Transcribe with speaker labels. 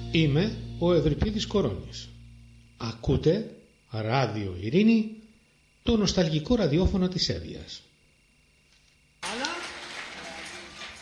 Speaker 1: Είμαι ο Ευρυπίδης Κορώνης. Ακούτε Ράδιο Ειρήνη, το νοσταλγικό ραδιόφωνο της Εύβοιας.